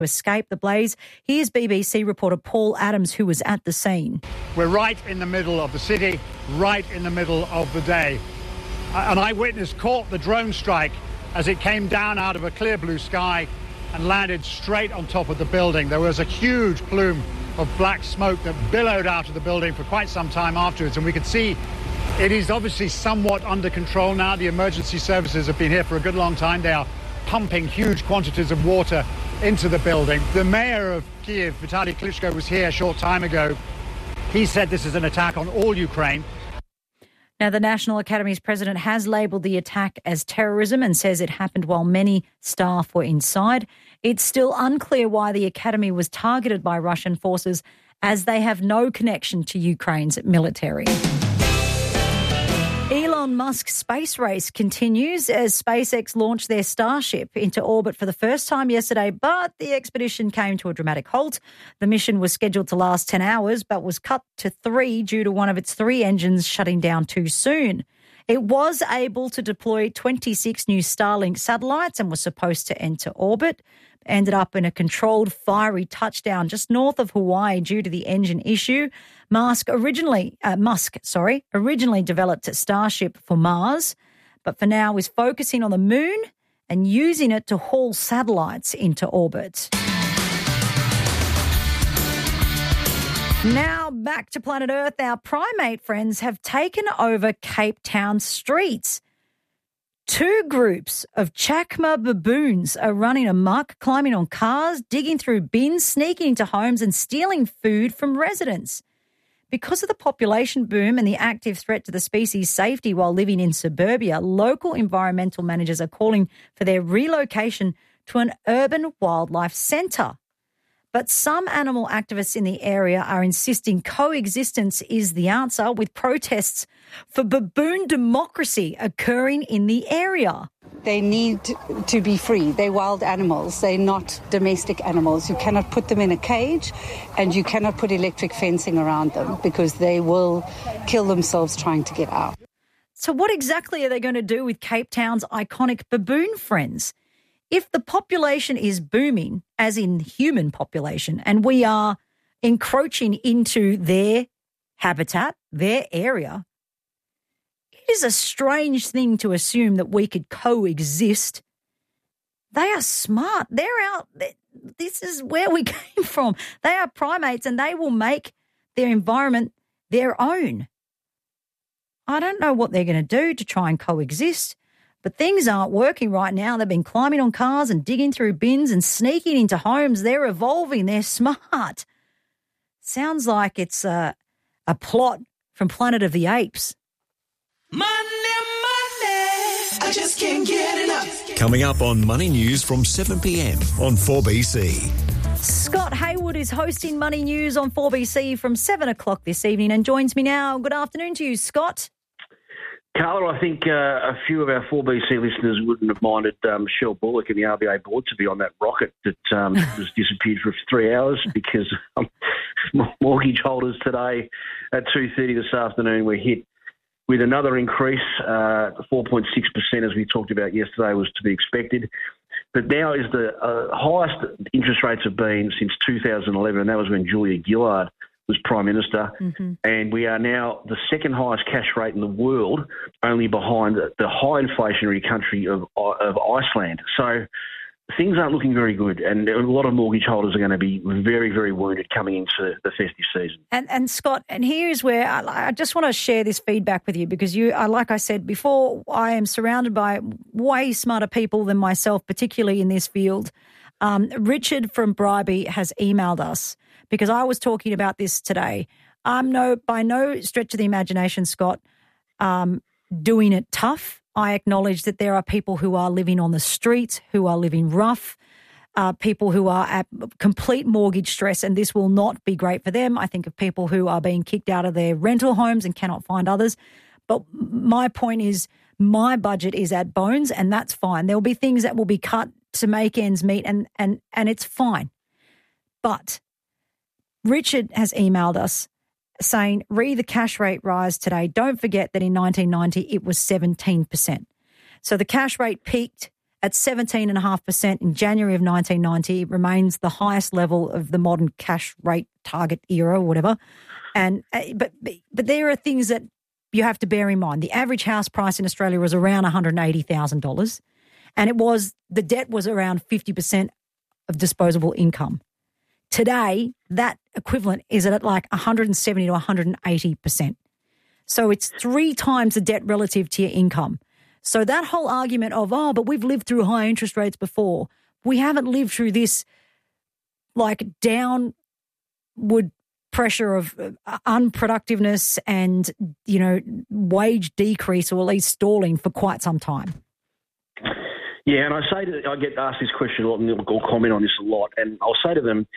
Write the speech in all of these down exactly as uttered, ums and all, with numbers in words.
escape the blaze. Here's B B C reporter Paul Adams, who was at the scene. We're right in the middle of the city, right in the middle of the day. An eyewitness caught the drone strike as it came down out of a clear blue sky and landed straight on top of the building. There was a huge plume of black smoke that billowed out of the building for quite some time afterwards, and we could see it is obviously somewhat under control now. The emergency services have been here for a good long time. They are pumping huge quantities of water into the building. The mayor of Kiev, Vitaly Klitschko, was here a short time ago. He said this is an attack on all Ukraine. Now, the National Academy's president has labelled the attack as terrorism and says it happened while many staff were inside. It's still unclear why the academy was targeted by Russian forces, as they have no connection to Ukraine's military. Elon Musk's space race continues as SpaceX launched their Starship into orbit for the first time yesterday, but the expedition came to a dramatic halt. The mission was scheduled to last ten hours, but was cut to three due to one of its three engines shutting down too soon. It was able to deploy twenty-six new Starlink satellites and was supposed to enter orbit. Ended up in a controlled fiery touchdown just north of Hawaii due to the engine issue. Musk originally, uh, Musk, sorry, originally developed a Starship for Mars, but for now is focusing on the moon and using it to haul satellites into orbit. Now back to planet Earth. Our primate friends have taken over Cape Town streets. Two groups of chacma baboons are running amok, climbing on cars, digging through bins, sneaking into homes and stealing food from residents. Because of the population boom and the active threat to the species' safety while living in suburbia, local environmental managers are calling for their relocation to an urban wildlife centre. But some animal activists in the area are insisting coexistence is the answer, with protests for baboon democracy occurring in the area. They need to be free. They're wild animals. They're not domestic animals. You cannot put them in a cage and you cannot put electric fencing around them because they will kill themselves trying to get out. So what exactly are they going to do with Cape Town's iconic baboon friends? If the population is booming, as in human population, and we are encroaching into their habitat, their area, it is a strange thing to assume that we could coexist. They are smart. They're out. This is where we came from. They are primates and they will make their environment their own. I don't know what they're going to do to try and coexist. But things aren't working right now. They've been climbing on cars and digging through bins and sneaking into homes. They're evolving. They're smart. Sounds like it's a, a plot from Planet of the Apes. Money, money, I just can't get enough. Coming up on Money News from seven p.m. on four B C. Scott Hayward is hosting Money News on four B C from seven o'clock this evening and joins me now. Good afternoon to you, Scott. Carla, I think uh, a few of our four B C listeners wouldn't have minded um, Michelle Bullock and the R B A board to be on that rocket that um, was disappeared for three hours because um, mortgage holders today at two thirty this afternoon were hit with another increase. uh, four point six percent, as we talked about yesterday, was to be expected. But now is the uh, highest interest rates have been since two thousand eleven, and that was when Julia Gillard was Prime Minister, mm-hmm. and we are now the second highest cash rate in the world, only behind the high inflationary country of of Iceland. So things aren't looking very good, and a lot of mortgage holders are going to be very, very wounded coming into the festive season. And, and Scott, and here's where I, I just want to share this feedback with you because you, like I said before, I am surrounded by way smarter people than myself, particularly in this field. Um, Richard from Bribie has emailed us because I was talking about this today. I'm no, by no stretch of the imagination, Scott, um, doing it tough. I acknowledge that there are people who are living on the streets, who are living rough, uh, people who are at complete mortgage stress, and this will not be great for them. I think of people who are being kicked out of their rental homes and cannot find others. But my point is my budget is at bones, and that's fine. There will be things that will be cut to make ends meet, and and and it's fine. But Richard has emailed us saying, re the cash rate rise today. Don't forget that in nineteen ninety it was seventeen percent. So the cash rate peaked at seventeen point five percent in January of nineteen ninety. It remains the highest level of the modern cash rate target era or whatever. And uh, but but there are things that you have to bear in mind. The average house price in Australia was around one hundred eighty thousand dollars, and it was the debt was around fifty percent of disposable income. Today, that equivalent is at like one hundred seventy to one hundred eighty percent. So it's three times the debt relative to your income. So that whole argument of, oh, but we've lived through high interest rates before. We haven't lived through this like downward pressure of unproductiveness and, you know, wage decrease or at least stalling for quite some time. Yeah, and I say to, I get asked this question a lot and I'll comment on this a lot, and I'll say to them,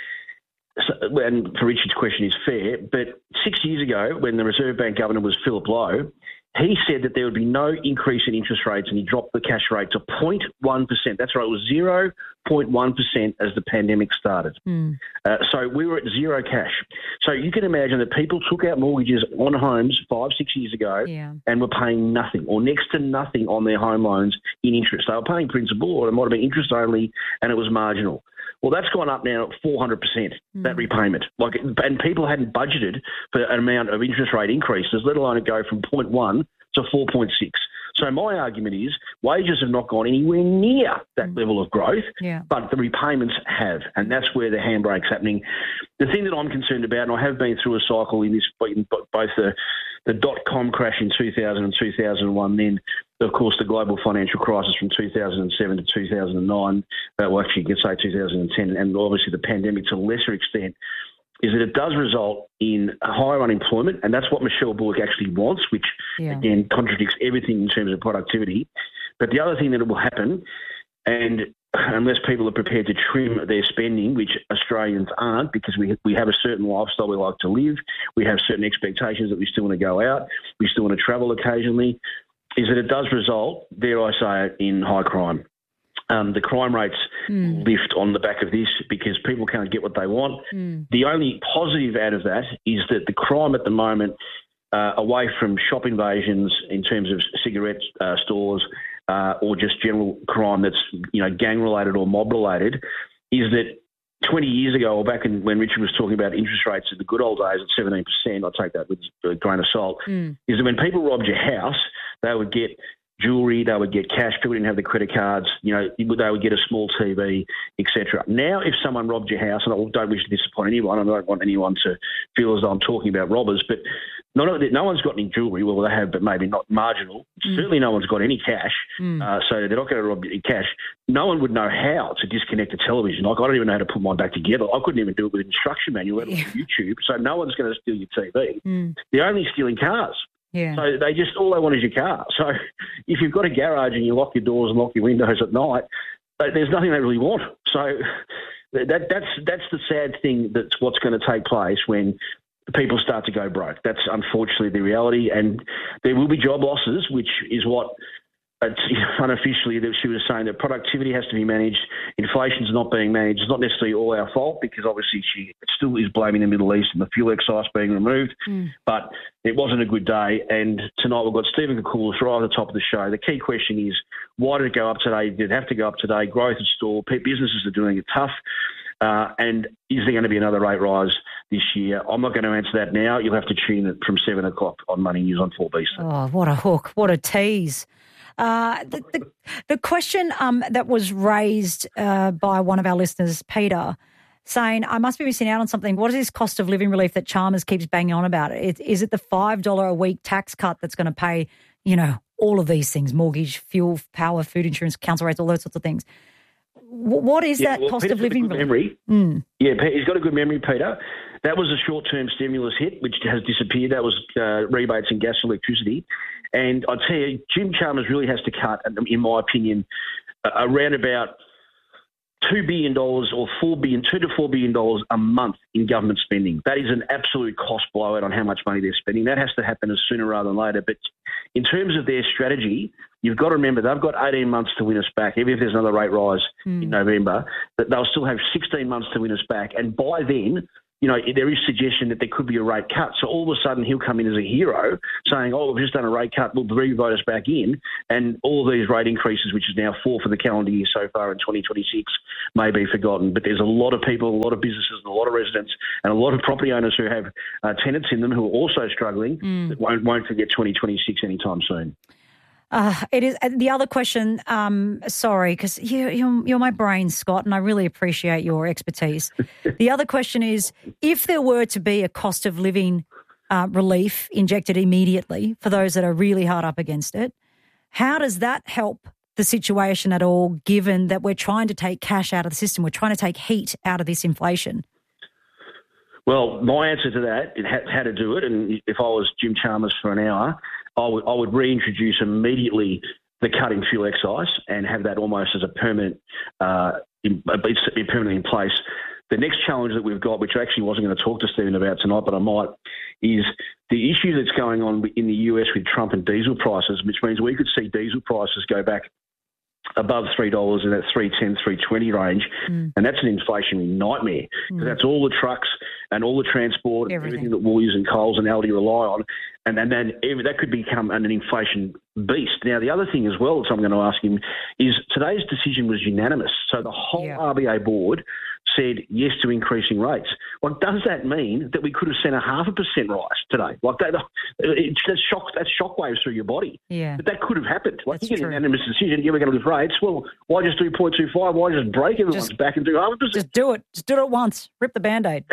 and for Richard's question is fair, but six years ago when the Reserve Bank Governor was Philip Lowe, he said that there would be no increase in interest rates, and he dropped the cash rate to zero point one percent. That's right, it was zero point one percent as the pandemic started. Mm. Uh, so we were at zero cash. So you can imagine that people took out mortgages on homes five, six years ago yeah. and were paying nothing or next to nothing on their home loans in interest. They were paying principal, or it might have been interest only, and it was marginal. Well, that's gone up now at four hundred percent, mm. that repayment. Like, and people hadn't budgeted for an amount of interest rate increases, let alone it go from zero point one to four point six. So my argument is wages have not gone anywhere near that mm. level of growth, yeah. but the repayments have, and that's where the handbrake's happening. The thing that I'm concerned about, and I have been through a cycle in this, in both the, the dot-com crash in two thousand and two thousand one, then, of course, the global financial crisis from two thousand seven to two thousand nine, uh, well, actually, you could say two thousand ten, and obviously the pandemic to a lesser extent, is that it does result in higher unemployment, and that's what Michelle Bullock actually wants, which, yeah. again, contradicts everything in terms of productivity. But the other thing that will happen, and unless people are prepared to trim their spending, which Australians aren't, because we we have a certain lifestyle we like to live, we have certain expectations that we still want to go out, we still want to travel occasionally, is that it does result, dare I say it, in high crime. Um, the crime rates mm. lift on the back of this because people can't get what they want. Mm. The only positive out of that is that the crime at the moment, uh, away from shop invasions in terms of cigarette uh, stores uh, or just general crime that's, you know, gang-related or mob-related, is that twenty years ago, or back in, when Richard was talking about interest rates in the good old days at seventeen percent, I take that with a grain of salt, mm. is that when people robbed your house, they would get jewellery, they would get cash, people didn't have the credit cards, you know, they would get a small T V, et cetera. Now, if someone robbed your house, and I don't wish to disappoint anyone, I don't want anyone to feel as though I'm talking about robbers, but not, no one's got any jewellery, well, they have, but maybe not marginal. Mm. Certainly no one's got any cash, mm. uh, so they're not going to rob your cash. No one would know how to disconnect a television. Like, I don't even know how to put mine back together. I couldn't even do it with an instruction manual, let alone yeah. YouTube, so no one's going to steal your T V. Mm. They're only stealing cars. Yeah. So they just, all they want is your car. So if you've got a garage and you lock your doors and lock your windows at night, there's nothing they really want. So that that's that's the sad thing, that's what's going to take place when people start to go broke. That's unfortunately the reality, and there will be job losses, which is what it's unofficially that she was saying, that productivity has to be managed. Inflation's not being managed. It's not necessarily all our fault, because obviously she still is blaming the Middle East and the fuel excise being removed. Mm. But it wasn't a good day. And tonight we've got Stephen Koukoulas right at the top of the show. The key question is, why did it go up today? Did it have to go up today? Growth is stalled. Businesses are doing it tough. Uh, and is there going to be another rate rise this year? I'm not going to answer that now. You'll have to tune it from seven o'clock on Money News on four B C. Oh, what a hook. What a tease. Uh, the, the, the question um, that was raised uh, by one of our listeners, Peter, saying, I must be missing out on something. What is this cost of living relief that Chalmers keeps banging on about? It, is it the five dollars a week tax cut that's going to pay, you know, all of these things, mortgage, fuel, power, food insurance, council rates, all those sorts of things? W- what is yeah, that well, cost Peter's of living got a good relief? Memory. Mm. Yeah, he's got a good memory, Peter. That was a short-term stimulus hit, which has disappeared. That was uh, rebates in gas and electricity. And I tell you, Jim Chalmers really has to cut, in my opinion, uh, around about two billion dollars or four billion dollars, two to four billion dollars a month in government spending. That is an absolute cost blowout on how much money they're spending. That has to happen as sooner rather than later. But in terms of their strategy, you've got to remember they've got eighteen months to win us back. Even if there's another rate rise mm. in November, that they'll still have sixteen months to win us back. And by then, you know, there is suggestion that there could be a rate cut. So all of a sudden he'll come in as a hero saying, oh, we've just done a rate cut, we'll re-vote us back in. And all of these rate increases, which is now four for the calendar year so far in twenty twenty-six, may be forgotten. But there's a lot of people, a lot of businesses and a lot of residents and a lot of property owners who have uh, tenants in them who are also struggling mm. that won't, won't forget twenty twenty-six anytime soon. Uh, it is the other question. Um, sorry, because you, you're, you're my brain, Scott, and I really appreciate your expertise. The other question is, if there were to be a cost of living uh, relief injected immediately for those that are really hard up against it, how does that help the situation at all, given that we're trying to take cash out of the system, we're trying to take heat out of this inflation? Well, my answer to that, it had, how to do it, and if I was Jim Chalmers for an hour, I would, I would reintroduce immediately the cut in fuel excise and have that almost as a permanent, uh, in, be permanently in place. The next challenge that we've got, which I actually wasn't going to talk to Stephen about tonight, but I might, is the issue that's going on in the U S with Trump and diesel prices, which means we could see diesel prices go back above three dollars in that three ten, three twenty range, mm. and that's an inflationary nightmare. Mm. That's all the trucks and all the transport, everything, everything that Woolies and Coles and Aldi rely on, and, and then that could become an inflation beast. Now, the other thing as well that I'm going to ask him is today's decision was unanimous. So the whole yeah. R B A board said yes to increasing rates. Well, does that mean that we could have seen a half a percent rise today? Like that, it, that's shock, that's shockwaves through your body. Yeah, but that could have happened. Like that's you get true. an unanimous decision, yeah, we're going to lift rates. Well, why just do zero point two five? Why just break everyone's just, back and do half a percent? Just do it. Just do it once. Rip the Band-Aid.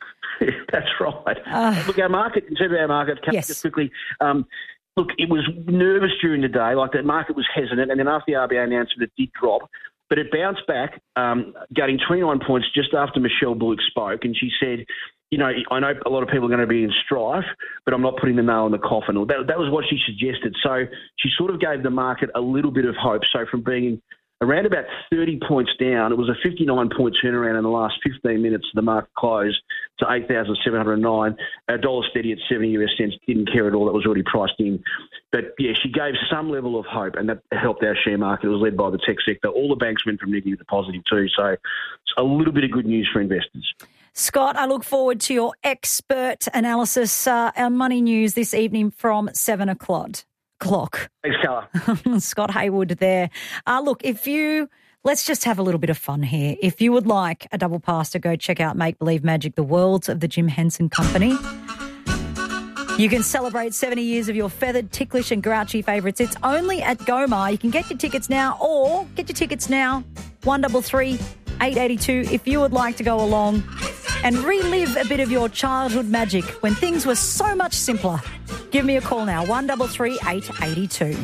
That's right. Uh, Look, our market, in terms of our market, yes. just quickly. Um, Look, it was nervous during the day. Like, the market was hesitant, and then after the R B A announcement, it did drop. But it bounced back, um, gaining twenty-nine points just after Michelle Bullock spoke, and she said, you know, I know a lot of people are going to be in strife, but I'm not putting the nail in the coffin. That, that was what she suggested. So she sort of gave the market a little bit of hope. So from being around about thirty points down, it was a fifty-nine point turnaround in the last fifteen minutes. The market closed to eight thousand seven hundred nine. A dollar steady at seventy US cents, didn't care at all. That was already priced in. But, yeah, she gave some level of hope, and that helped our share market. It was led by the tech sector. All the banks went from negative to positive too. So it's a little bit of good news for investors. Scott, I look forward to your expert analysis, uh, our money news this evening from seven o'clock. Clock. Thanks, Carla. Scott Hayward there. Uh, look, if you, let's just have a little bit of fun here. If you would like a double pass to go check out Make Believe Magic, the Worlds of the Jim Henson Company, you can celebrate seventy years of your feathered, ticklish and grouchy favourites. It's only at Gomar. You can get your tickets now or get your tickets now, one double three, eight eighty-two, if you would like to go along and relive a bit of your childhood magic when things were so much simpler. Give me a call now, one double three, eight eighty-two.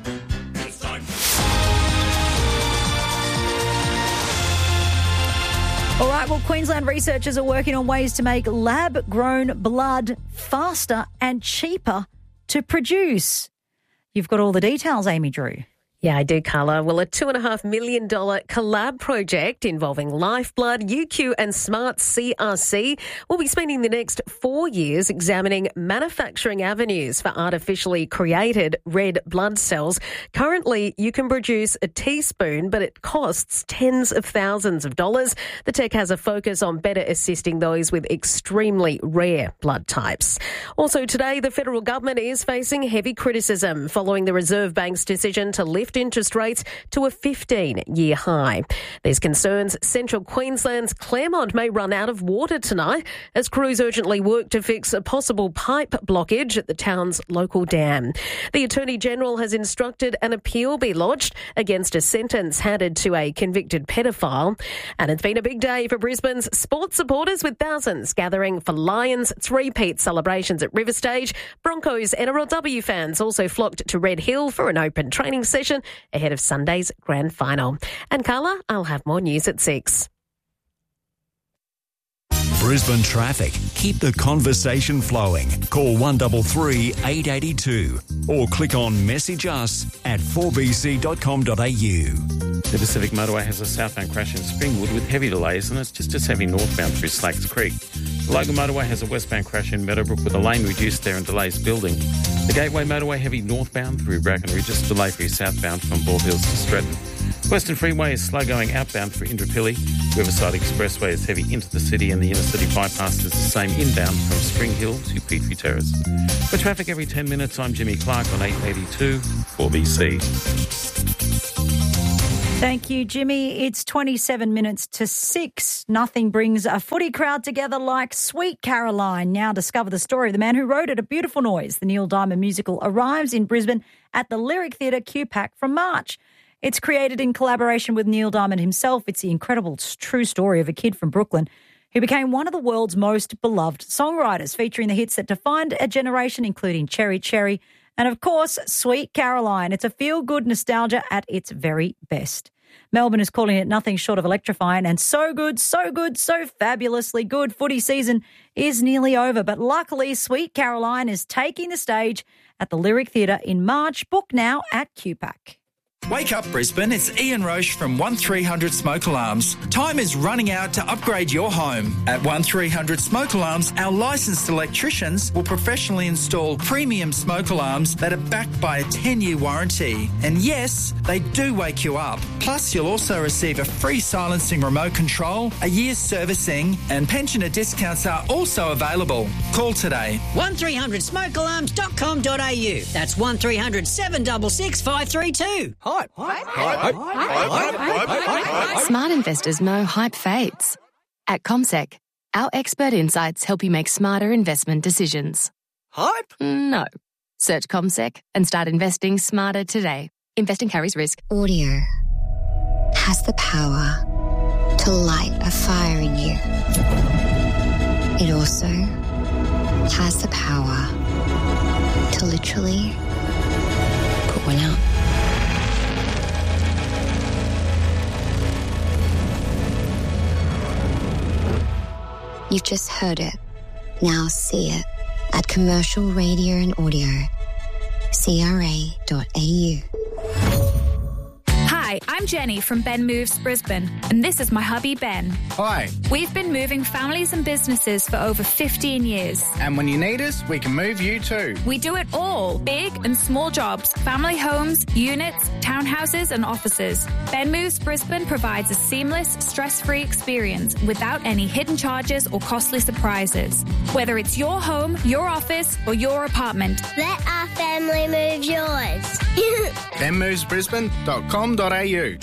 All right, well, Queensland researchers are working on ways to make lab-grown blood faster and cheaper to produce. You've got all the details, Amy Drew. Yeah, I do, Carla. Well, a two point five million dollars collab project involving Lifeblood, U Q and Smart C R C will be spending the next four years examining manufacturing avenues for artificially created red blood cells. Currently, you can produce a teaspoon, but it costs tens of thousands of dollars. The tech has a focus on better assisting those with extremely rare blood types. Also today, the federal government is facing heavy criticism following the Reserve Bank's decision to lift interest rates to a fifteen-year high. There's concerns Central Queensland's Claremont may run out of water tonight as crews urgently work to fix a possible pipe blockage at the town's local dam. The Attorney-General has instructed an appeal be lodged against a sentence handed to a convicted pedophile. And it's been a big day for Brisbane's sports supporters, with thousands gathering for Lions three-peat celebrations at River Stage. Broncos N R L W fans also flocked to Red Hill for an open training session ahead of Sunday's grand final. And Carla, I'll have more news at six. Brisbane traffic. Keep the conversation flowing. Call one three three, eight eight two or click on message us at four b c dot com dot a u. The Pacific Motorway has a southbound crash in Springwood with heavy delays, and it's just as heavy northbound through Slacks Creek. The Logan Motorway has a westbound crash in Meadowbrook with a lane reduced there and delays building. The Gateway Motorway heavy northbound through Bracken Ridge, delay free southbound from Bald Hills to Stratton. Western Freeway is slow going outbound through Indooroopilly. Riverside Expressway is heavy into the city and the inner city bypass is the same inbound from Spring Hill to Petrie Terrace. For traffic every ten minutes, I'm Jimmy Clark on eight eighty-two four B C. Thank you, Jimmy. It's twenty-seven minutes to six. Nothing brings a footy crowd together like Sweet Caroline. Now discover the story of the man who wrote it, A Beautiful Noise. The Neil Diamond musical arrives in Brisbane at the Lyric Theatre Q PAC from March. It's created in collaboration with Neil Diamond himself. It's the incredible true story of a kid from Brooklyn who became one of the world's most beloved songwriters, featuring the hits that defined a generation, including Cherry Cherry and, of course, Sweet Caroline. It's a feel-good nostalgia at its very best. Melbourne is calling it nothing short of electrifying, and so good, so good, so fabulously good. Footy season is nearly over, but luckily Sweet Caroline is taking the stage at the Lyric Theatre in March. Book now at Q PAC. Wake up, Brisbane. It's Ian Roche from one three hundred Smoke Alarms. Time is running out to upgrade your home. At one three hundred Smoke Alarms, our licensed electricians will professionally install premium smoke alarms that are backed by a ten-year warranty. And yes, they do wake you up. Plus, you'll also receive a free silencing remote control, a year's servicing, and pensioner discounts are also available. Call today. one three hundred smoke alarms dot com dot a u. That's one three hundred seven six six five three two. Hype. Hype. Hype. Hype. Hype. Smart investors know hype fades. At CommSec, our expert insights help you make smarter investment decisions. Hype? No. Search CommSec and start investing smarter today. Investing carries risk. Audio has the power to light a fire in you. It also has the power to literally put one out. You've just heard it. Now see it at Commercial Radio and Audio. C R A dot A U. Hi, I'm Jenny from Ben Moves Brisbane, and this is my hubby Ben. Hi. We've been moving families and businesses for over fifteen years. And when you need us, we can move you too. We do it all, big and small jobs, family homes, units, townhouses and offices. Ben Moves Brisbane provides a seamless, stress-free experience without any hidden charges or costly surprises. Whether it's your home, your office or your apartment. Let our family move yours. ben moves brisbane dot com dot a u.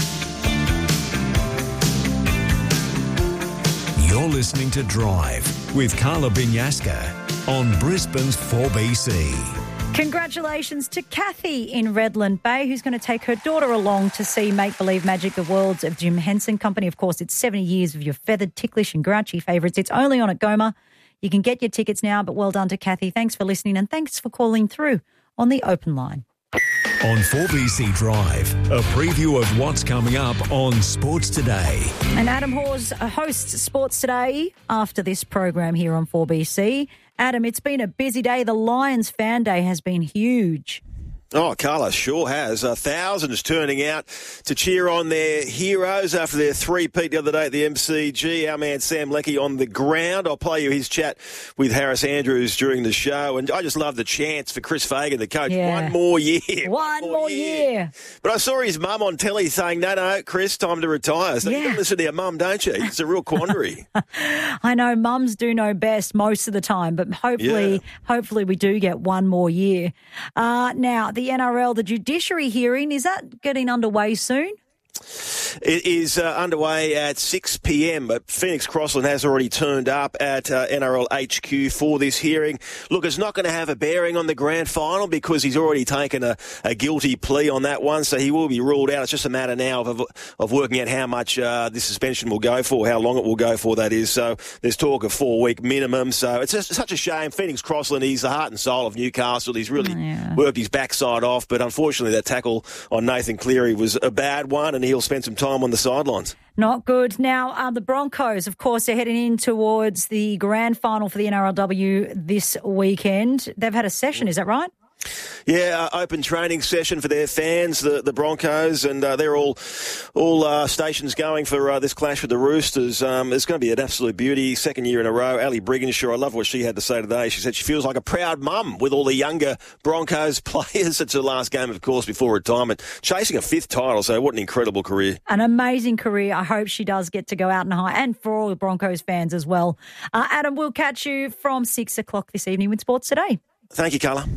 You're listening to Drive with Carla Binyaska on Brisbane's four B C. Congratulations to Kathy in Redland Bay, who's going to take her daughter along to see Make Believe Magic, the Worlds of Jim Henson Company. Of course, it's seventy years of your feathered, ticklish and grouchy favourites. It's only on at Goma. You can get your tickets now, but well done to Kathy. Thanks for listening and thanks for calling through on the open line. On four B C Drive, a preview of what's coming up on Sports Today. And Adam Hawes hosts Sports Today after this program here on four B C. Adam, it's been a busy day. The Lions fan day has been huge. Oh, Carla sure has. Uh, thousands turning out to cheer on their heroes after their three-peat the other day at the M C G. Our man Sam Leckie on the ground. I'll play you his chat with Harris Andrews during the show. And I just love the chants for Chris Fagan, the coach. Yeah. One more year. One, One more, more year. year. But I saw his mum on telly saying, no, no, Chris, time to retire. So yeah. you got to listen to your mum, don't you? It's a real quandary. I know mums do know best most of the time, but hopefully, yeah. hopefully we do get one more year. Uh, now, the N R L, the judiciary hearing, is that getting underway soon? It is uh, underway at six p.m, but Phoenix Crossland has already turned up at uh, N R L H Q for this hearing. Look, it's not going to have a bearing on the grand final because he's already taken a, a guilty plea on that one, so he will be ruled out. It's just a matter now of of working out how much uh, this suspension will go for, how long it will go for, that is. So there's talk of four-week minimum, so it's just such a shame. Phoenix Crossland, he's the heart and soul of Newcastle. He's really oh, yeah. worked his backside off, but unfortunately that tackle on Nathan Cleary was a bad one, and he'll spend some time on the sidelines. Not good. Now, uh, the Broncos, of course, they're heading in towards the grand final for the N R L W this weekend. They've had a session, is that right? Yeah, uh, open training session for their fans, the the Broncos, and uh, they're all all uh, stations going for uh, this clash with the Roosters. Um, it's going to be an absolute beauty. Second year in a row. Ali Brigginshaw, I love what she had to say today. She said she feels like a proud mum with all the younger Broncos players. It's her last game, of course, before retirement. Chasing a fifth title, so what an incredible career. An amazing career. I hope she does get to go out and high, and for all the Broncos fans as well. Uh, Adam, we'll catch you from six o'clock this evening with Sports Today. Thank you, Carla.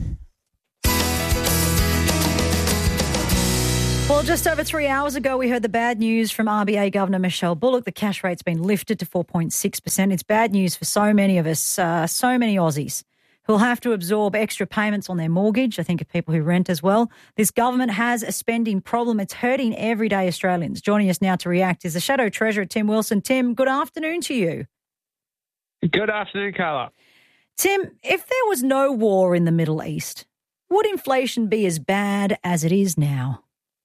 Well, just over three hours ago, we heard the bad news from R B A Governor Michelle Bullock. The cash rate's been lifted to four point six percent. It's bad news for so many of us, uh, so many Aussies who'll have to absorb extra payments on their mortgage. I think of people who rent as well. This government has a spending problem. It's hurting everyday Australians. Joining us now to react is the Shadow Treasurer, Tim Wilson. Tim, good afternoon to you. Good afternoon, Carla. Tim, if there was no war in the Middle East, would inflation be as bad as it is now?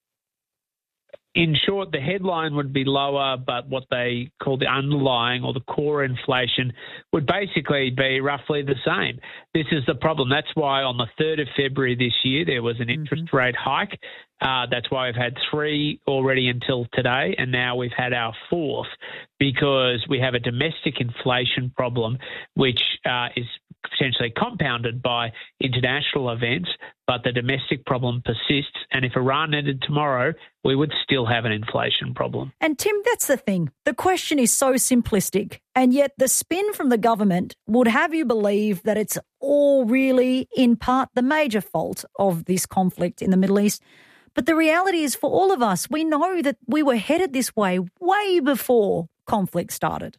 In short, the headline would be lower, but what they call the underlying or the core inflation would basically be roughly the same. This is the problem. That's why on the third of February this year, there was an interest mm-hmm. rate hike. Uh, that's why we've had three already until today, and now we've had our fourth because we have a domestic inflation problem, which uh, is potentially compounded by international events, but the domestic problem persists. And if Iran ended tomorrow, we would still have an inflation problem. And Tim, that's the thing. The question is so simplistic, and yet the spin from the government would have you believe that it's all really, in part, the major fault of this conflict in the Middle East. But the reality is, for all of us, we know that we were headed this way way before conflict started.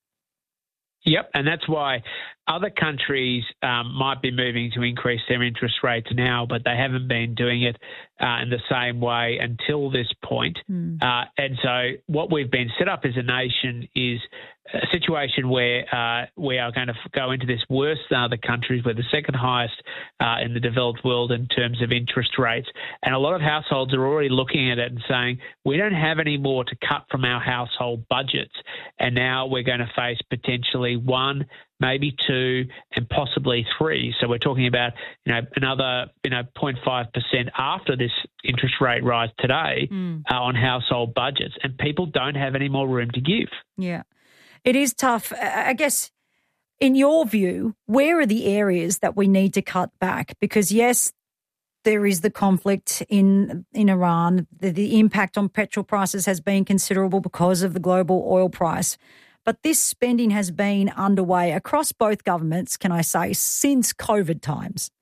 Yep, and that's why other countries um, might be moving to increase their interest rates now, but they haven't been doing it uh, in the same way until this point. Mm. Uh, and so what we've been set up as a nation is a situation where uh, we are going to go into this worse than other countries. We're the second highest uh, in the developed world in terms of interest rates. And a lot of households are already looking at it and saying, we don't have any more to cut from our household budgets. And now we're going to face potentially one, maybe two, and possibly three. So we're talking about, you know, another, you know, zero point five percent after this interest rate rise today mm. uh, on household budgets. And people don't have any more room to give. Yeah. It is tough. I guess, in your view, where are the areas that we need to cut back? Because, yes, there is the conflict in in Iran. The, the impact on petrol prices has been considerable because of the global oil price. But this spending has been underway across both governments, can I say, since COVID times.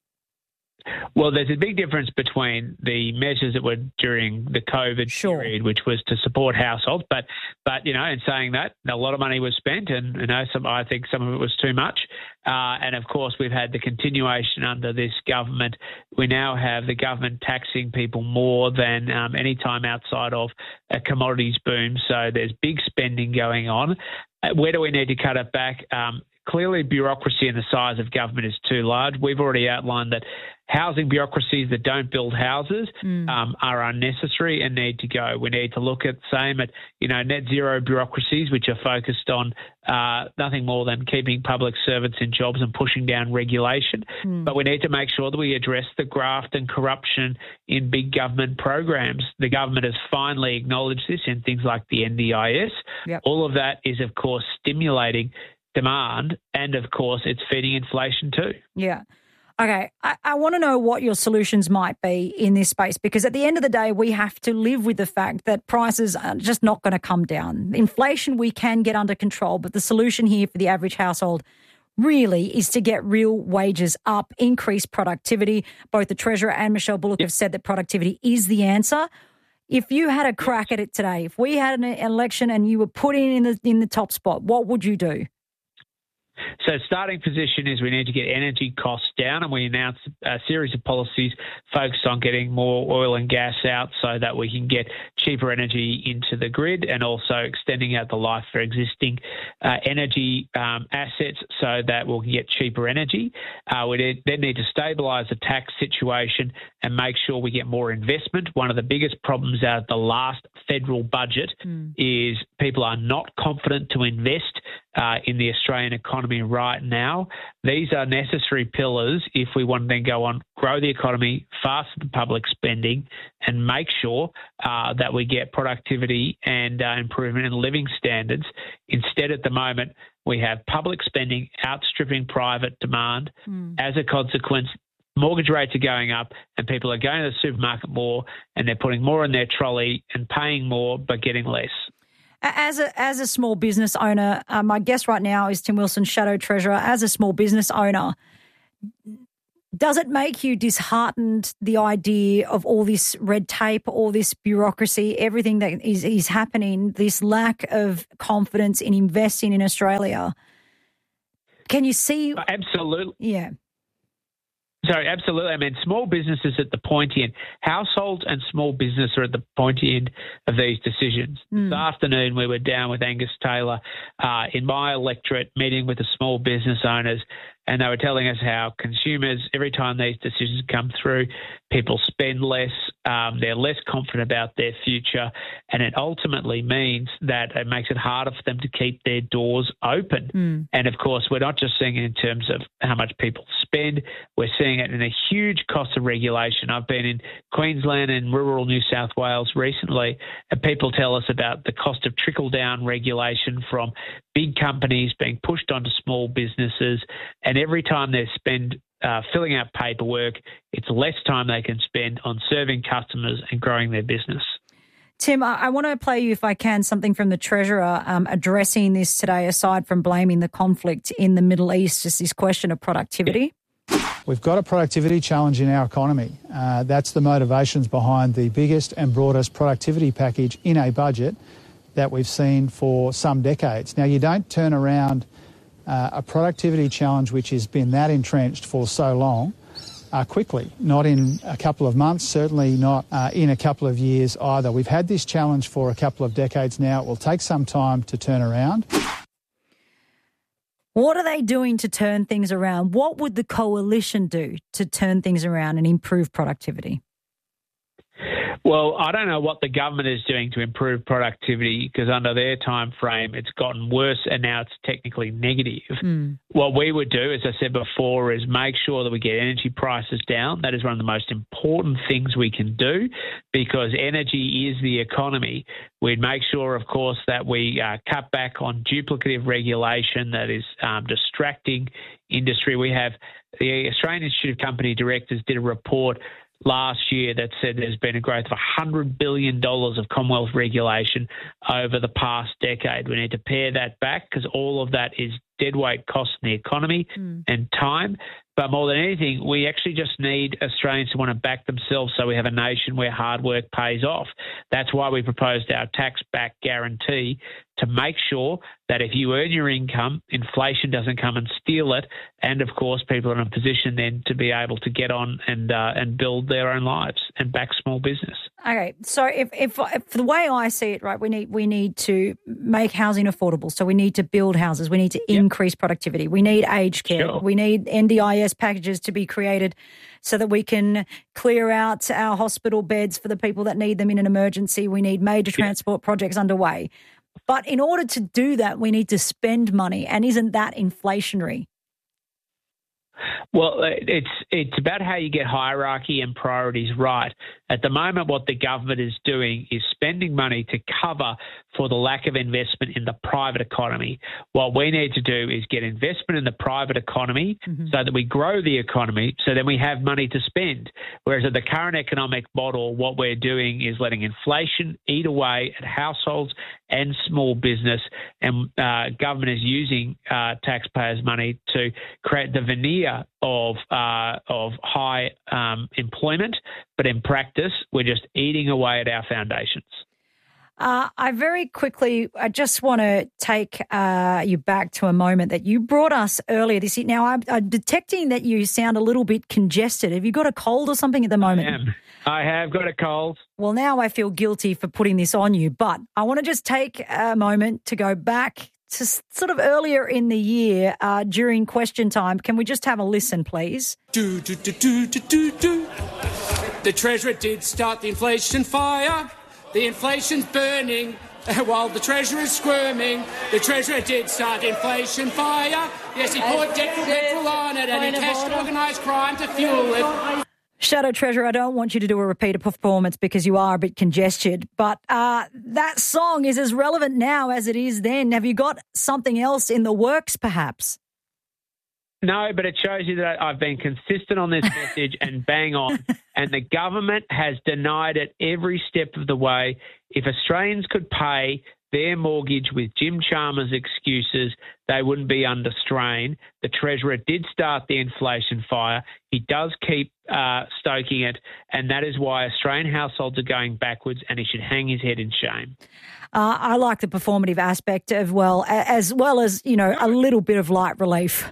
Well, there's a big difference between the measures that were during the COVID sure. period, which was to support households. But, but you know, in saying that, a lot of money was spent, and you know, some I think some of it was too much. Uh, and of course, we've had the continuation under this government. We now have the government taxing people more than um, any time outside of a commodities boom. So there's big spending going on. Uh, where do we need to cut it back? Um, Clearly, bureaucracy and the size of government is too large. We've already outlined that housing bureaucracies that don't build houses mm. um, are unnecessary and need to go. We need to look at same at you know net zero bureaucracies, which are focused on uh, nothing more than keeping public servants in jobs and pushing down regulation. Mm. But we need to make sure that we address the graft and corruption in big government programs. The government has finally acknowledged this in things like the N D I S. Yep. All of that is, of course, stimulating demand, and of course it's feeding inflation too. Yeah. Okay, I, I want to know what your solutions might be in this space, because at the end of the day, we have to live with the fact that prices are just not going to come down. Inflation we can get under control, but the solution here for the average household really is to get real wages up, increase productivity. Both the Treasurer and Michelle Bullock yep. have said that productivity is the answer. If you had a crack at it today, if we had an election and you were put in in the, in the top spot, what would you do? So starting position is we need to get energy costs down, and we announced a series of policies focused on getting more oil and gas out so that we can get cheaper energy into the grid, and also extending out the life for existing uh, energy um, assets so that we'll get cheaper energy. Uh, we then need to stabilise the tax situation and make sure we get more investment. One of the biggest problems out of the last federal budget mm. is people are not confident to invest uh, in the Australian economy right now. These are necessary pillars if we want to then go on, grow the economy, fasten public spending, and make sure uh, that we get productivity and uh, improvement in living standards. Instead, at the moment, we have public spending outstripping private demand. Mm. As a consequence, mortgage rates are going up and people are going to the supermarket more and they're putting more in their trolley and paying more but getting less. As a as a small business owner, uh, my guest right now is Tim Wilson, Shadow Treasurer. As a small business owner, does it make you disheartened, the idea of all this red tape, all this bureaucracy, everything that is, is happening, this lack of confidence in investing in Australia? Can you see? Absolutely. Yeah. Sorry, absolutely. I mean, small businesses at the pointy end. Households and small business are at the pointy end of these decisions. Mm. This afternoon, we were down with Angus Taylor uh, in my electorate, meeting with the small business owners, and they were telling us how consumers, every time these decisions come through, people spend less, um, they're less confident about their future, and it ultimately means that it makes it harder for them to keep their doors open. Mm. And, of course, we're not just seeing it in terms of how much people spend, we're seeing it in a huge cost of regulation. I've been in Queensland and rural New South Wales recently, and people tell us about the cost of trickle-down regulation from big companies being pushed onto small businesses, and every time they spend uh, filling out paperwork, it's less time they can spend on serving customers and growing their business. Tim, I, I want to play you, if I can, something from the Treasurer um, addressing this today, aside from blaming the conflict in the Middle East, just this question of productivity. We've got a productivity challenge in our economy. Uh, that's the motivations behind the biggest and broadest productivity package in a budget that we've seen for some decades. Now, you don't turn around uh, a productivity challenge which has been that entrenched for so long uh, quickly, not in a couple of months, certainly not uh, in a couple of years either. We've had this challenge for a couple of decades now. It will take some time to turn around. What are they doing to turn things around? What would the coalition do to turn things around and improve productivity? Well, I don't know what the government is doing to improve productivity, because under their time frame it's gotten worse and now it's technically negative. Mm. What we would do, as I said before, is make sure that we get energy prices down. That is one of the most important things we can do, because energy is the economy. We'd make sure, of course, that we uh, cut back on duplicative regulation that is um, distracting industry. We have the Australian Institute of Company Directors did a report last year that said there's been a growth of one hundred billion dollars of Commonwealth regulation over the past decade. We need to pare that back, because all of that is deadweight cost in the economy mm. and time. But more than anything, we actually just need Australians to want to back themselves so we have a nation where hard work pays off. That's why we proposed our tax-back guarantee, to make sure that if you earn your income, inflation doesn't come and steal it. And, of course, people are in a position then to be able to get on and uh, and build their own lives and back small business. Okay, so if, if, if the way I see it, right, we need we need to make housing affordable. So we need to build houses. We need to yep. increase productivity. We need aged care. Sure. We need N D I S packages to be created so that we can clear out our hospital beds for the people that need them in an emergency. We need major transport yep. projects underway. But in order to do that, we need to spend money. And isn't that inflationary? Well, it's it's about how you get hierarchy and priorities right. At the moment, what the government is doing is spending money to cover for the lack of investment in the private economy. What we need to do is get investment in the private economy mm-hmm. so that we grow the economy, so then we have money to spend. Whereas at the current economic model, what we're doing is letting inflation eat away at households and small business, and uh, government is using uh, taxpayers' money to create the veneer of uh, of high um, employment, but in practice, we're just eating away at our foundations. Uh, I very quickly, I just want to take uh, you back to a moment that you brought us earlier this year. Now, I'm, I'm detecting that you sound a little bit congested. Have you got a cold or something at the moment? I am. I have got a cold. Well, now I feel guilty for putting this on you, but I want to just take a moment to go back to sort of earlier in the year uh, during question time. Can we just have a listen, please? Do, do, do, do, do, do, do. The Treasurer did start the inflation fire. The inflation's burning While the Treasurer is squirming, the Treasurer did start inflation fire. Yes, he poured petrol, petrol on it and he cashed organised crime to fuel it. Shadow Treasurer, I don't want you to do a repeated performance because you are a bit congested, but uh, that song is as relevant now as it is then. Have you got something else in the works, perhaps? No, but it shows you that I've been consistent on this message and bang on. And the government has denied it every step of the way. If Australians could pay their mortgage with Jim Chalmers' excuses, they wouldn't be under strain. The Treasurer did start the inflation fire. He does keep uh, stoking it, and that is why Australian households are going backwards, and he should hang his head in shame. Uh, I like the performative aspect of, well, as well as, you know, a little bit of light relief.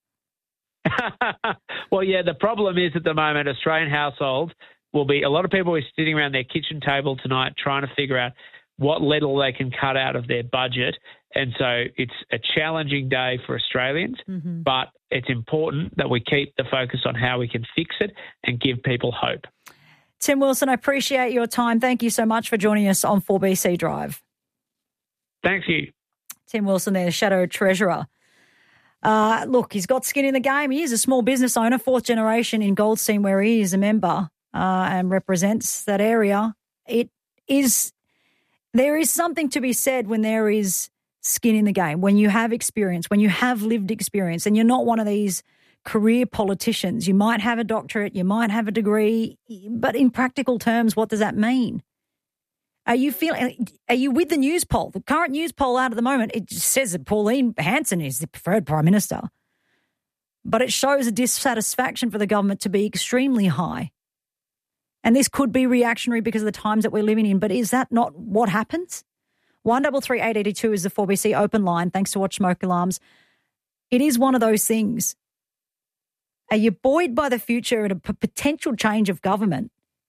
Well, yeah, the problem is at the moment Australian households will be, a lot of people are sitting around their kitchen table tonight trying to figure out what little they can cut out of their budget. And so it's a challenging day for Australians, mm-hmm. but it's important that we keep the focus on how we can fix it and give people hope. Tim Wilson, I appreciate your time. Thank you so much for joining us on four B C Drive. Thank you. Tim Wilson there, Shadow Treasurer. Uh, look, he's got skin in the game. He is a small business owner, fourth generation in Goldstein, where he is a member uh, and represents that area. It is, there is something to be said when there is skin in the game, when you have experience, when you have lived experience, and you're not one of these career politicians. You might have a doctorate, you might have a degree, but in practical terms, what does that mean? Are you feeling? Are you with the news poll? The current news poll out at the moment, it just says that Pauline Hanson is the preferred Prime Minister. But it shows a dissatisfaction for the government to be extremely high. And this could be reactionary because of the times that we're living in. But is that not what happens? one three three eight eight two is the four B C open line. Thanks to Watch Smoke Alarms. It is one of those things. Are you buoyed by the future and a p- potential change of government?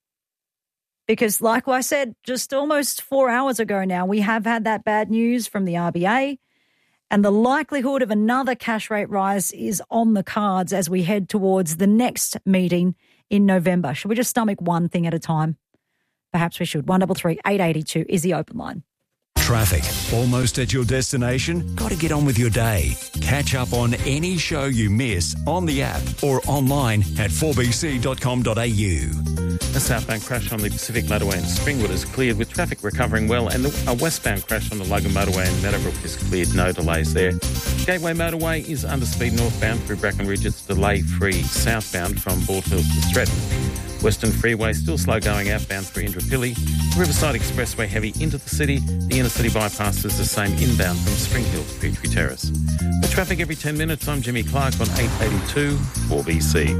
Because like I said, just almost four hours ago now, we have had that bad news from the R B A, and the likelihood of another cash rate rise is on the cards as we head towards the next meeting in November. Should we just stomach one thing at a time? Perhaps we should. one three three eight eight two is the open line. Traffic. Almost at your destination? Got to get on with your day. Catch up on any show you miss on the app or online at four b c dot com dot a u. A southbound crash on the Pacific Motorway in Springwood is cleared with traffic recovering well, and the, a westbound crash on the Logan Motorway in Meadowbrook is cleared, no delays there. Gateway Motorway is under speed northbound through Brackenridge. It's delay-free southbound from Bald Hills to Stretton. Western Freeway still slow going outbound through Indooroopilly. Riverside Expressway heavy into the city. The inner city bypass is the same inbound from Spring Hill to Petrie Terrace. With traffic every ten minutes, I'm Jimmy Clark on eight eighty-two four B C.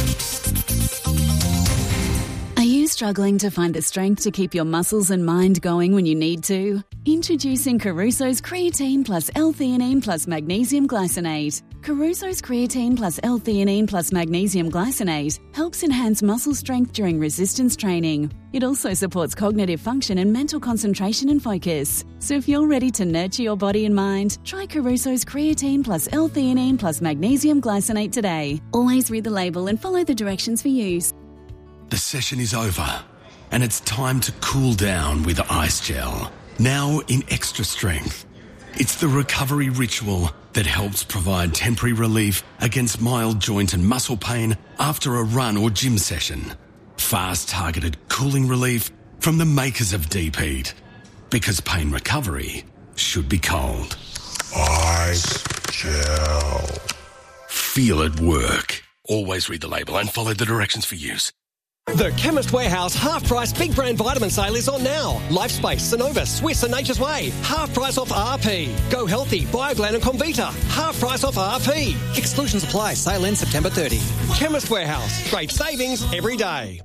Are you struggling to find the strength to keep your muscles and mind going when you need to? Introducing Caruso's Creatine plus L-theanine plus Magnesium Glycinate. Caruso's Creatine plus L-theanine plus Magnesium Glycinate helps enhance muscle strength during resistance training. It also supports cognitive function and mental concentration and focus. So if you're ready to nurture your body and mind, try Caruso's Creatine plus L-theanine plus Magnesium Glycinate today. Always read the label and follow the directions for use. The session is over, and it's time to cool down with Ice Gel. Now in extra strength. It's the recovery ritual that helps provide temporary relief against mild joint and muscle pain after a run or gym session. Fast targeted cooling relief from the makers of Deep Heat. Because pain recovery should be cold. Ice Gel. Feel it work. Always read the label and follow the directions for use. The Chemist Warehouse half-price big brand vitamin sale is on now. Lifespace, Sonova, Swiss and Nature's Way. Half price off R P. Go Healthy, Bioglan and Comvita. Half price off R P. Exclusions apply. Sale ends September thirtieth. Chemist Warehouse. Great savings every day.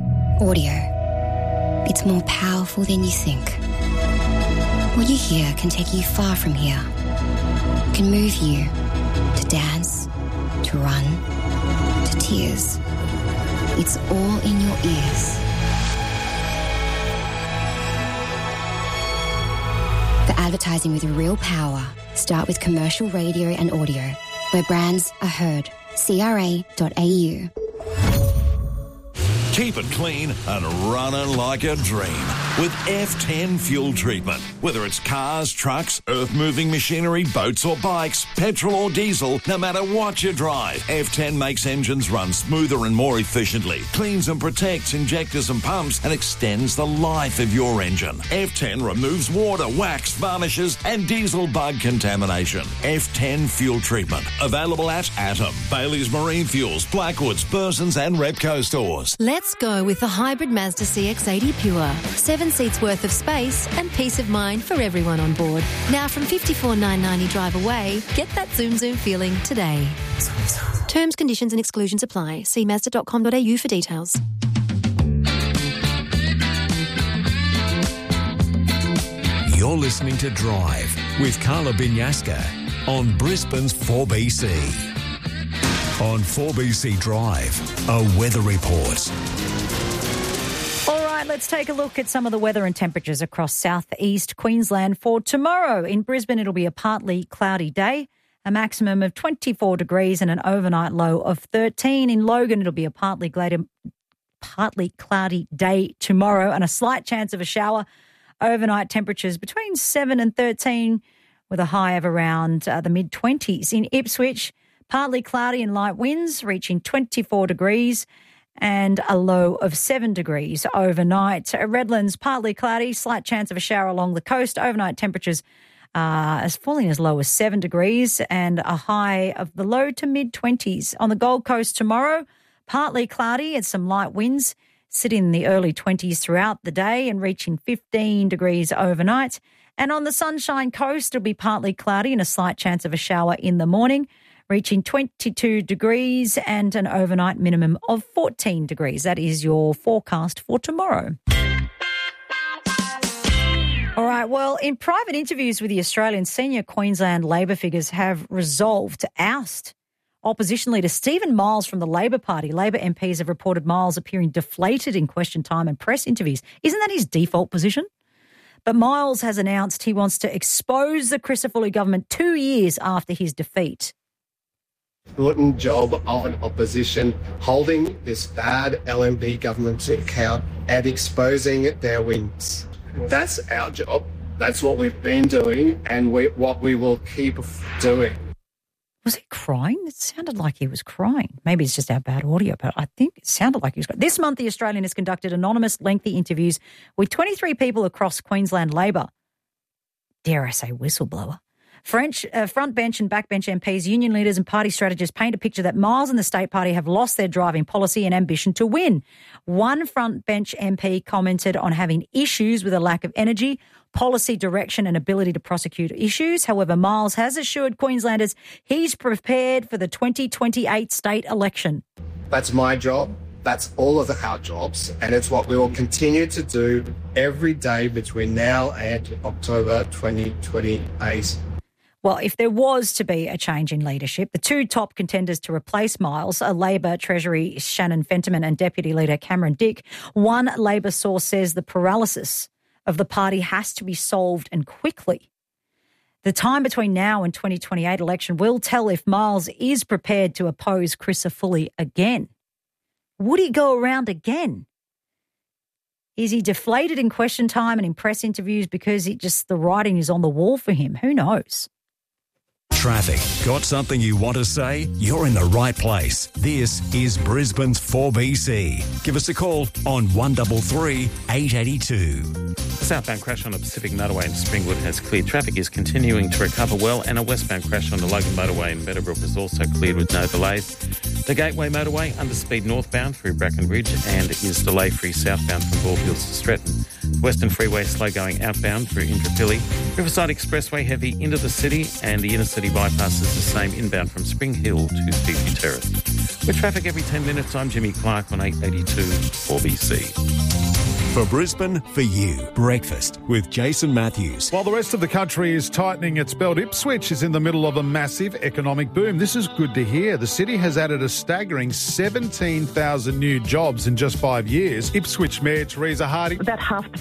Audio. It's more powerful than you think. What you hear can take you far from here. It can move you to dance, to run, to tears. It's all in your ears. For advertising with real power, start with commercial radio and audio, where brands are heard. C R A dot A U. Keep it clean and running like a dream. with F ten fuel treatment. Whether it's cars, trucks, earth-moving machinery, boats or bikes, petrol or diesel, no matter what you drive, F ten makes engines run smoother and more efficiently, cleans and protects injectors and pumps, and extends the life of your engine. F ten removes water, wax, varnishes and diesel bug contamination. F ten fuel treatment. Available at Atom, Bailey's Marine Fuels, Blackwoods, Burson's and Repco stores. Let's go with the hybrid Mazda C X eighty Pure. Seven seats worth of space and peace of mind for everyone on board. Now from fifty-four thousand nine hundred ninety drive away, get that zoom zoom feeling today. Terms, conditions and exclusions apply. See mazda dot com dot a u for details. You're listening to Drive with Carla Binyaska on Brisbane's four B C. On four B C Drive, a weather report. All right, let's take a look at some of the weather and temperatures across southeast Queensland for tomorrow. In Brisbane, it'll be a partly cloudy day, a maximum of twenty-four degrees and an overnight low of thirteen. In Logan, it'll be a partly, glad- partly cloudy day tomorrow and a slight chance of a shower. Overnight temperatures between seven and thirteen with a high of around uh, the mid-twenties. In Ipswich, partly cloudy and light winds reaching twenty-four degrees and a low of seven degrees overnight. At Redlands, partly cloudy, slight chance of a shower along the coast. Overnight temperatures uh, as falling as low as seven degrees and a high of the low to mid-twenties. On the Gold Coast tomorrow, partly cloudy and some light winds, sitting in the early twenties throughout the day and reaching fifteen degrees overnight. And on the Sunshine Coast, it'll be partly cloudy and a slight chance of a shower in the morning, reaching twenty-two degrees and an overnight minimum of fourteen degrees. That is your forecast for tomorrow. All right, well, in private interviews with the Australian, senior Queensland Labor figures have resolved to oust opposition leader Stephen Miles from the Labor Party. Labor M Ps have reported Miles appearing deflated in question time and press interviews. Isn't that his default position? But Miles has announced he wants to expose the Crisafulli government two years after his defeat. Important job of an opposition holding this bad L N P government to account and exposing their wins. That's our job. That's what we've been doing and we, what we will keep doing. Was he crying? It sounded like he was crying. Maybe it's just our bad audio, but I think it sounded like he was crying. This month, The Australian has conducted anonymous, lengthy interviews with twenty-three people across Queensland Labor. Dare I say whistleblower. French uh, front bench and backbench M Ps, union leaders and party strategists paint a picture that Miles and the State Party have lost their driving policy and ambition to win. One front bench M P commented on having issues with a lack of energy, policy direction and ability to prosecute issues. However, Miles has assured Queenslanders he's prepared for the twenty twenty-eight state election. That's my job. That's all of our jobs, and it's what we will continue to do every day between now and October twenty twenty-eight. Well, if there was to be a change in leadership, the two top contenders to replace Miles are Labor Treasury Shannon Fentiman and Deputy Leader Cameron Dick. One Labor source says the paralysis of the party has to be solved and quickly. The time between now and twenty twenty-eight election will tell if Miles is prepared to oppose Crisafulli again. Would he go around again? Is he deflated in question time and in press interviews because it just the writing is on the wall for him? Who knows? Traffic. Got something you want to say? You're in the right place. This is Brisbane's four B C. Give us a call on one three three, eight eight two. The southbound crash on the Pacific Motorway in Springwood has cleared. Traffic is continuing to recover well, and a westbound crash on the Logan Motorway in Meadowbrook is also cleared with no delays. The Gateway Motorway, underspeed northbound through Bracken Ridge and is delay-free southbound from Goldfields to Stretton. Western Freeway slow going outbound through Indooroopilly. Riverside Expressway heavy into the city, and the inner city bypass is the same inbound from Spring Hill to Speedview Terrace. With traffic every ten minutes, I'm Jimmy Clark on eight eighty-two four B C. For Brisbane, for you, breakfast with Jason Matthews. While the rest of the country is tightening its belt, Ipswich is in the middle of a massive economic boom. This is good to hear. The city has added a staggering seventeen thousand new jobs in just five years. Ipswich Mayor Teresa Hardy. About half the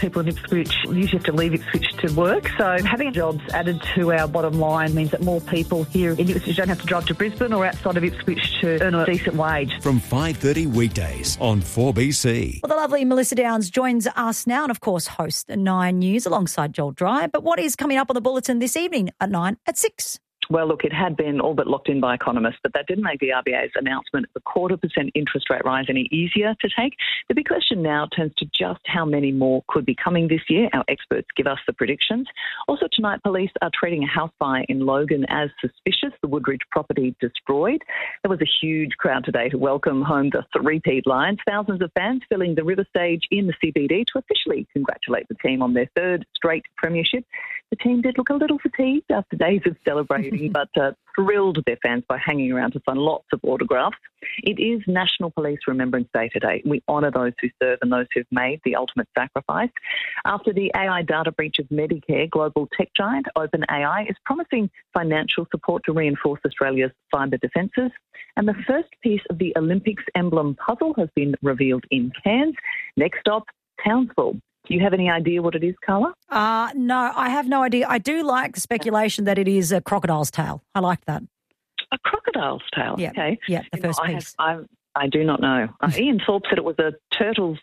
people in Ipswich usually have to leave Ipswich to work. So having jobs added to our bottom line means that more people here in Ipswich don't have to drive to Brisbane or outside of Ipswich to earn a decent wage. From five thirty weekdays on four B C. Well, the lovely Melissa Downs joins us now and, of course, hosts Nine News alongside Joel Dry. But what is coming up on the bulletin this evening at nine at six? Well, look, it had been all but locked in by economists, but that didn't make the R B A's announcement of a quarter percent interest rate rise any easier to take. The big question now turns to just how many more could be coming this year. Our experts give us the predictions. Also tonight, police are treating a house fire in Logan as suspicious, the Woodridge property destroyed. There was a huge crowd today to welcome home the three-peat Lions. Thousands of fans filling the River Stage in the C B D to officially congratulate the team on their third straight premiership. The team did look a little fatigued after days of celebrating, but uh, thrilled their fans by hanging around to sign lots of autographs. It is National Police Remembrance Day today. We honour those who serve and those who've made the ultimate sacrifice. After the A I data breach of Medicare, global tech giant OpenAI is promising financial support to reinforce Australia's cyber defences. And the first piece of the Olympics emblem puzzle has been revealed in Cairns. Next stop, Townsville. Do you have any idea what it is, Carla? Uh, no, I have no idea. I do like the speculation that it is a crocodile's tail. I like that. A crocodile's tail? Yeah, okay. Yeah, the you first know, I piece. Have, I, I do not know. Uh, Ian Thorpe said it was a turtle's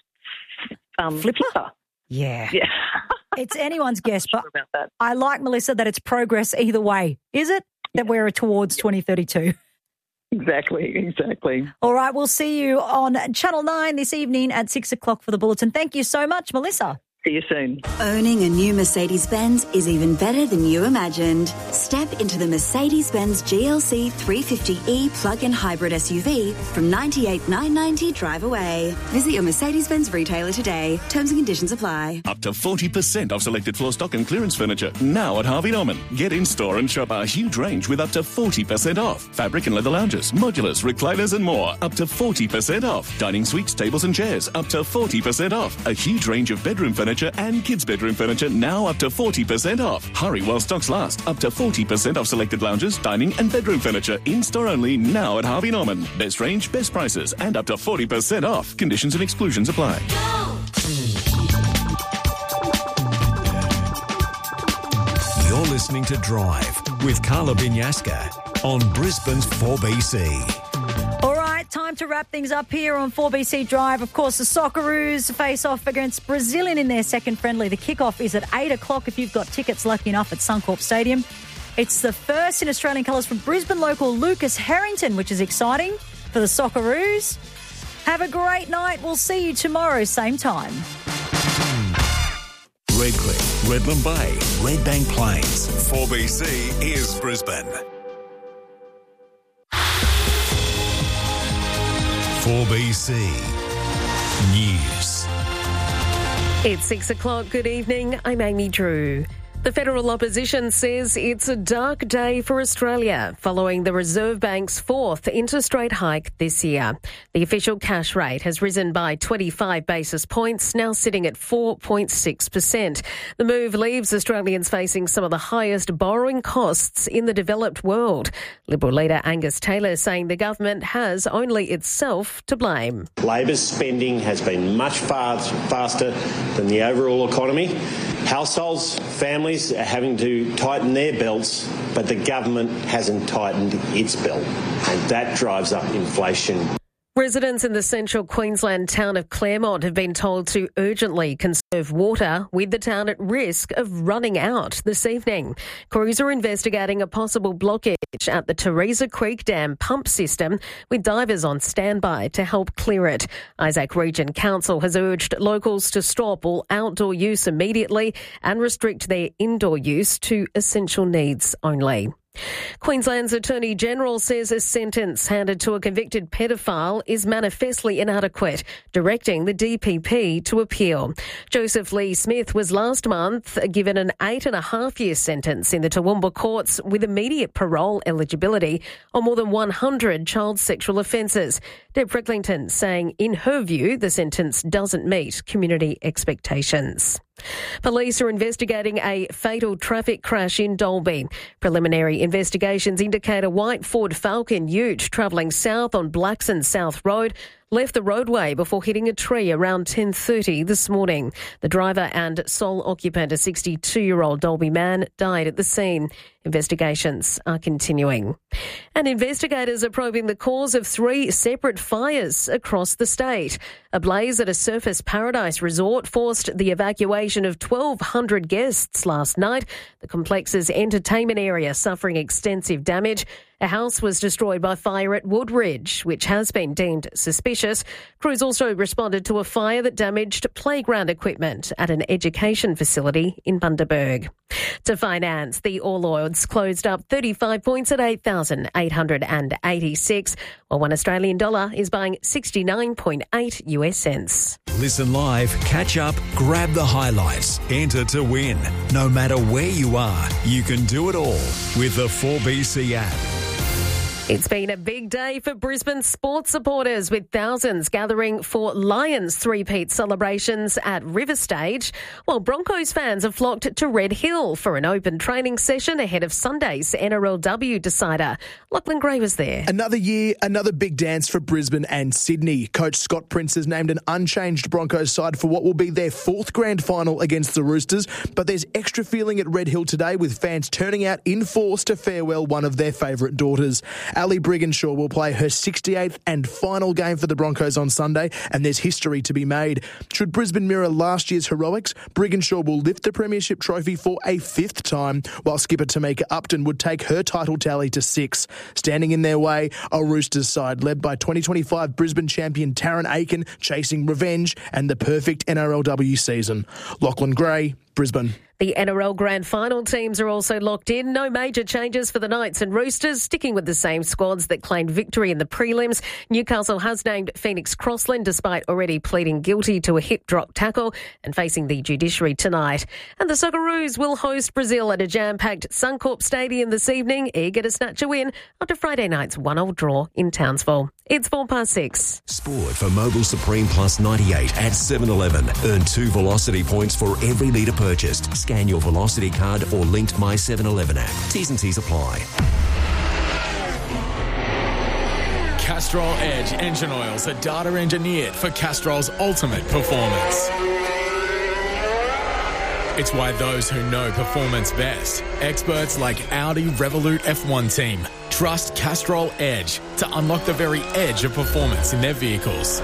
um, flipper. flipper. Yeah. Yeah. It's anyone's guess, but sure about that. I like, Melissa, that it's progress either way. Is it that yeah. we're towards yeah. twenty thirty-two? Exactly, exactly. All right, we'll see you on Channel nine this evening at six o'clock for the bulletin. Thank you so much, Melissa. See you soon. Owning a new Mercedes-Benz is even better than you imagined. Step into the Mercedes-Benz G L C three fifty E plug-in hybrid S U V from ninety-eight thousand nine hundred ninety dollars drive away. Visit your Mercedes-Benz retailer today. Terms and conditions apply. Up to forty percent off selected floor stock and clearance furniture now at Harvey Norman. Get in-store and shop our huge range with up to forty percent off. Fabric and leather lounges, modulars, recliners and more. Up to forty percent off. Dining suites, tables and chairs. Up to forty percent off. A huge range of bedroom furniture and kids' bedroom furniture now up to forty percent off. Hurry while stocks last. Up to forty percent off selected lounges, dining and bedroom furniture in-store only now at Harvey Norman. Best range, best prices and up to forty percent off. Conditions and exclusions apply. You're listening to Drive with Carla Binyaska on Brisbane's four B C. All right, time to wrap things up here on four B C Drive. Of course, the Socceroos face off against Brazilian in their second friendly. The kickoff is at eight o'clock if you've got tickets lucky enough at Suncorp Stadium. It's the first in Australian colours from Brisbane local Lucas Harrington, which is exciting for the Socceroos. Have a great night. We'll see you tomorrow, same time. Redcliffe, Redland Bay, Redbank Plains. four B C is Brisbane. four B C News. It's six o'clock. Good evening. I'm Amy Drew. The federal opposition says it's a dark day for Australia following the Reserve Bank's fourth interest rate hike this year. The official cash rate has risen by twenty-five basis points, now sitting at four point six percent. The move leaves Australians facing some of the highest borrowing costs in the developed world. Liberal leader Angus Taylor saying the government has only itself to blame. Labor's spending has been much far faster than the overall economy. Households, families are having to tighten their belts, but the government hasn't tightened its belt, and that drives up inflation. Residents in the central Queensland town of Claremont have been told to urgently conserve water, with the town at risk of running out this evening. Crews are investigating a possible blockage at the Teresa Creek Dam pump system, with divers on standby to help clear it. Isaac Region Council has urged locals to stop all outdoor use immediately and restrict their indoor use to essential needs only. Queensland's Attorney General says a sentence handed to a convicted pedophile is manifestly inadequate, directing the D P P to appeal. Joseph Lee Smith was last month given an eight and a half year sentence in the Toowoomba courts with immediate parole eligibility on more than one hundred child sexual offences. Deb Frecklington saying, in her view, the sentence doesn't meet community expectations. Police are investigating a fatal traffic crash in Dalby. Preliminary investigations indicate a white Ford Falcon ute travelling south on Blackson South Road left the roadway before hitting a tree around ten thirty this morning. The driver and sole occupant, a sixty-two-year-old Dalby man, died at the scene. Investigations are continuing. And investigators are probing the cause of three separate fires across the state. A blaze at a Surfers Paradise resort forced the evacuation of twelve hundred guests last night. The complex's entertainment area suffering extensive damage. A house was destroyed by fire at Woodridge, which has been deemed suspicious. Crews also responded to a fire that damaged playground equipment at an education facility in Bundaberg. To finance, the All Ords closed up thirty-five points at eight thousand eight hundred eighty-six, while one Australian dollar is buying sixty-nine point eight US cents. Listen live, catch up, grab the highlights, enter to win. No matter where you are, you can do it all with the four B C app. It's been a big day for Brisbane sports supporters, with thousands gathering for Lions three-peat celebrations at River Stage, while Broncos fans have flocked to Red Hill for an open training session ahead of Sunday's N R L W decider. Lachlan Gray was there. Another year, another big dance for Brisbane and Sydney. Coach Scott Prince has named an unchanged Broncos side for what will be their fourth grand final against the Roosters, but there's extra feeling at Red Hill today, with fans turning out in force to farewell one of their favourite daughters. Ali Brigginshaw will play her sixty-eighth and final game for the Broncos on Sunday, and there's history to be made. Should Brisbane mirror last year's heroics, Brigginshaw will lift the premiership trophy for a fifth time, while skipper Tamika Upton would take her title tally to six. Standing in their way, a Roosters side led by twenty twenty-five Brisbane champion Taryn Aiken, chasing revenge and the perfect N R L W season. Lachlan Gray, Brisbane. The N R L Grand Final teams are also locked in. No major changes for the Knights and Roosters, sticking with the same squads that claimed victory in the prelims. Newcastle has named Phoenix Crossland, despite already pleading guilty to a hip drop tackle and facing the judiciary tonight. And the Socceroos will host Brazil at a jam-packed Suncorp Stadium this evening, eager to snatch a win after Friday night's one-all draw in Townsville. It's four past six. Sport for Mobil Supreme Plus ninety-eight at seven eleven. Earn two Velocity points for every litre purchased. Scan your Velocity card or linked My seven eleven app. T's and C's apply. Castrol Edge engine oils are data engineered for Castrol's ultimate performance. It's why those who know performance best, experts like Audi Revolut F one team, trust Castrol Edge to unlock the very edge of performance in their vehicles.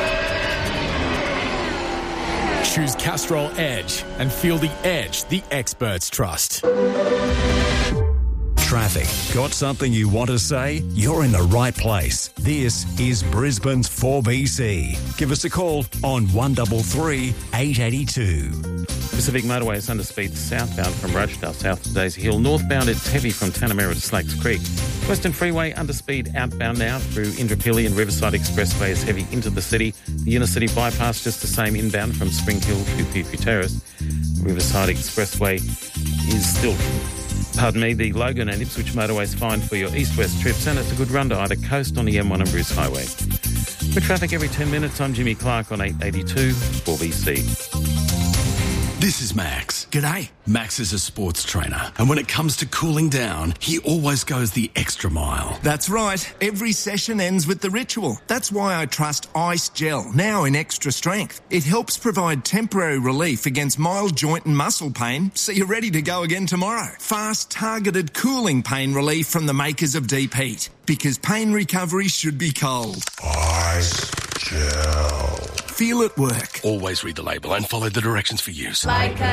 Choose Castrol Edge and feel the edge the experts trust. Traffic. Got something you want to say? You're in the right place. This is Brisbane's four B C. Give us a call on one three three, eight eight two. Pacific Motorway is under speed southbound from Rochdale south to Daisy Hill. Northbound it's heavy from Tanamera to Slakes Creek. Western Freeway under speed outbound now through Indooroopilly, and Riverside Expressway is heavy into the city. The inner city bypass just the same inbound from Spring Hill to Pewpiew Terrace. The Riverside Expressway is still... Pardon me, the Logan and Ipswich motorways fine for your east-west trips, and it's a good run to either coast on the M one and Bruce Highway. For traffic every ten minutes, I'm Jimmy Clark on eight eighty-two four B C. This is Max. G'day. Max is a sports trainer, and when it comes to cooling down, he always goes the extra mile. That's right. Every session ends with the ritual. That's why I trust Ice Gel, now in extra strength. It helps provide temporary relief against mild joint and muscle pain, so you're ready to go again tomorrow. Fast, targeted cooling pain relief from the makers of Deep Heat. Because pain recovery should be cold. Ice Gel. Feel it work. Always read the label and follow the directions for use. Like